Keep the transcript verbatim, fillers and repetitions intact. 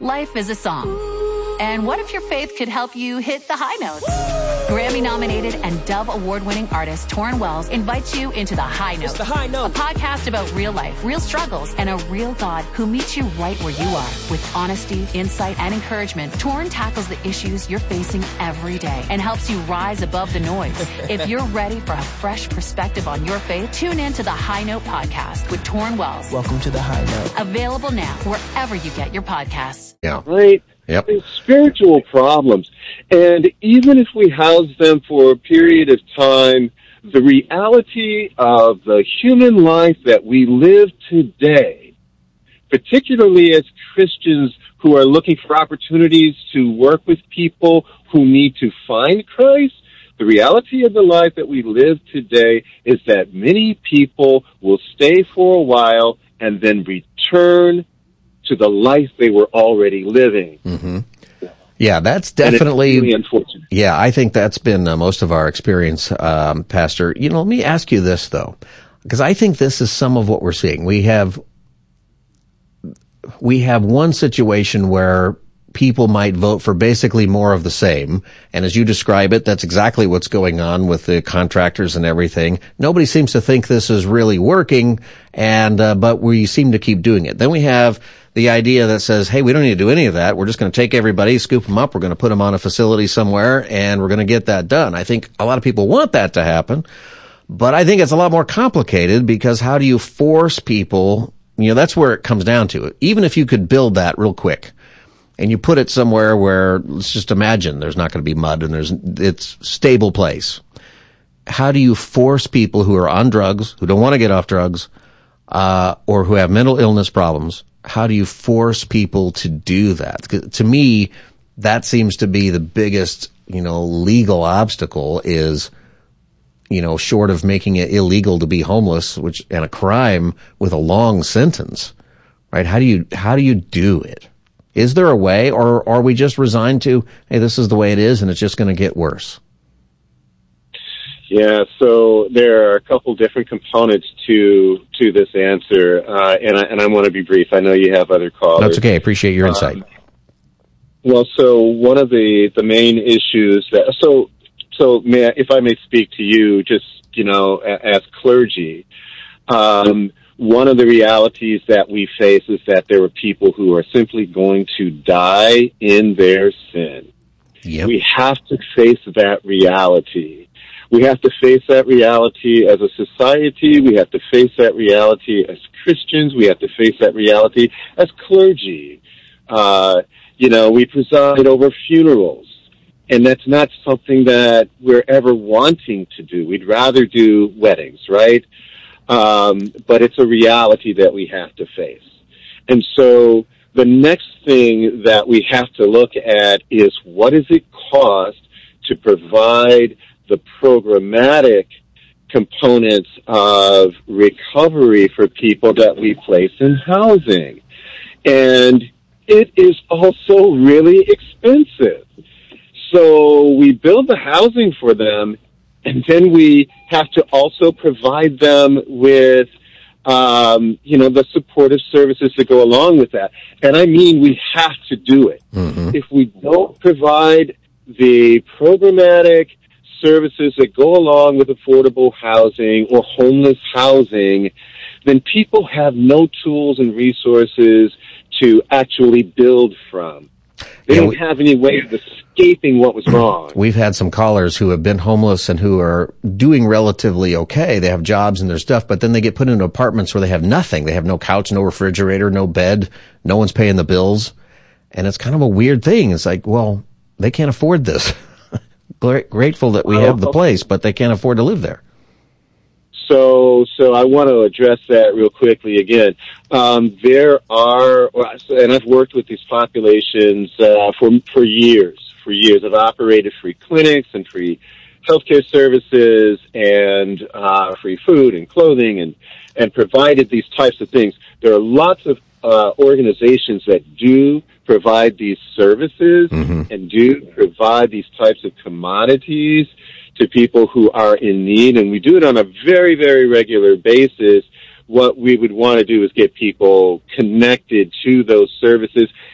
Life is a song. And what if your faith could help you hit the high notes? Grammy-nominated and Dove Award-winning artist Torrin Wells invites you into The High Note. It's The High Note. A podcast about real life, real struggles, and a real God who meets you right where you are. With honesty, insight, and encouragement, Torrin tackles the issues you're facing every day and helps you rise above the noise. If you're ready for a fresh perspective on your faith, tune in to The High Note podcast with Torrin Wells. Welcome to The High Note. Available now wherever you get your podcasts. Yeah. Right? Yep. It's spiritual problems. And even if we house them for a period of time, the reality of the human life that we live today, particularly as Christians who are looking for opportunities to work with people who need to find Christ, the reality of the life that we live today is that many people will stay for a while and then return to the life they were already living. Mm-hmm. Yeah, that's definitely, really unfortunate. Yeah, I think that's been uh, most of our experience, um, Pastor. You know, let me ask you this, though, because I think this is some of what we're seeing. We have, we have one situation where people might vote for basically more of the same. And as you describe it, that's exactly what's going on with the contractors and everything. Nobody seems to think this is really working, and uh, but we seem to keep doing it. Then we have the idea that says, hey, we don't need to do any of that. We're just going to take everybody, scoop them up. We're going to put them on a facility somewhere, and we're going to get that done. I think a lot of people want that to happen, but I think it's a lot more complicated, because how do you force people? You know, that's where it comes down to it. Even if you could build that real quick, and you put it somewhere where, let's just imagine there's not going to be mud and there's, it's stable place. How do you force people who are on drugs, who don't want to get off drugs, uh, or who have mental illness problems? How do you force people to do that? To me, that seems to be the biggest, you know, legal obstacle is, you know, short of making it illegal to be homeless, which, and a crime with a long sentence, right? How do you, how do you do it? Is there a way, or are we just resigned to, hey, this is the way it is and it's just going to get worse? Yeah, so there are a couple different components to to this answer, uh, and I, and I want to be brief. I know you have other callers. That's okay. I appreciate your insight. Um, well, so one of the, the main issues that, so, so may I, if I may speak to you, just, you know, as clergy, um, one of the realities that we face is that there are people who are simply going to die in their sin. Yep. We have to face that reality. We have to face that reality as a society. We have to face that reality as Christians. We have to face that reality as clergy. Uh, you know, we preside over funerals, and that's not something that we're ever wanting to do. We'd rather do weddings, right? Um, but it's a reality that we have to face. And so the next thing that we have to look at is, what does it cost to provide the programmatic components of recovery for people that we place in housing? And it is also really expensive. So we build the housing for them, and then we have to also provide them with, um, you know, the supportive services that go along with that. And I mean, we have to do it. Mm-hmm. If we don't provide the programmatic services that go along with affordable housing or homeless housing, then people have no tools and resources to actually build from. They Yeah, don't we, have any way of escaping what was wrong. We've had some callers who have been homeless and who are doing relatively okay. They have jobs and their stuff, but then they get put into apartments where they have nothing. They have no couch, no refrigerator, no bed. No one's paying the bills. And it's kind of a weird thing. It's like, well, they can't afford this. Grateful that we have the place, but they can't afford to live there. So, so I want to address that real quickly again. Um, there are, and I've worked with these populations uh, for for years. For years, I've operated free clinics and free healthcare services and uh, free food and clothing and and provided these types of things. There are lots of uh, organizations that do provide these services mm-hmm. and do provide these types of commodities to people who are in need, and we do it on a very, very regular basis. What we would want to do is get people connected to those services